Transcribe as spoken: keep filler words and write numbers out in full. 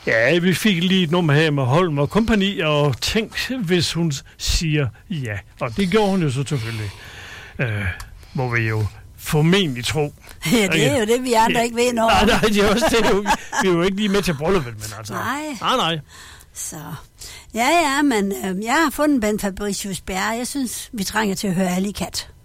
Ja, vi fik lige et nummer her med Holm og kompagni, og tænk, hvis hun siger ja. Og det gjorde hun jo så selvfølgelig. Øh, må vi jo formentlig tro. Ja, det er jo det, vi andre ja. ikke ved noget. Nej, nej, det er også det. Jo, vi er jo ikke lige med til brylluppet, men altså... Nej. Nej, nej. Så... Ja, ja, men øh, jeg har fundet Ben Fabricius Bjerre. Jeg synes, vi trænger til at høre Alley Cat.